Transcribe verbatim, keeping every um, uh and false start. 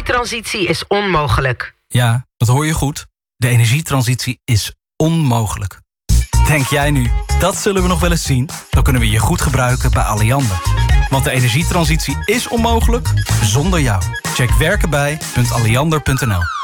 energietransitie is onmogelijk. Ja, dat hoor je goed. De energietransitie is onmogelijk. Denk jij nu, dat zullen we nog wel eens zien? Dan kunnen we je goed gebruiken bij Alliander. Want de energietransitie is onmogelijk zonder jou. Check werkenbij punt alliander punt n l.